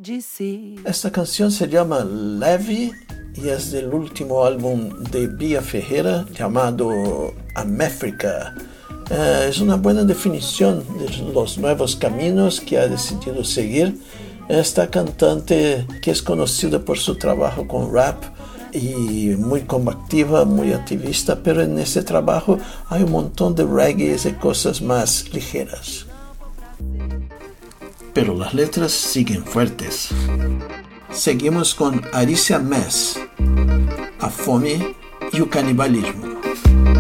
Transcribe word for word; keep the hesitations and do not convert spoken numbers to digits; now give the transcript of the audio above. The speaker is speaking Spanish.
de ser. Esta canción se llama Leve y es del último álbum de Bia Ferreira llamado Améfrica. Eh, es una buena definición de los nuevos caminos que ha decidido seguir esta cantante, que es conocida por su trabajo con rap y muy combativa, muy activista, pero en ese trabajo hay un montón de reggae y cosas más ligeras. Pero las letras siguen fuertes. Seguimos con Aricia Mess, a fome e o canibalismo.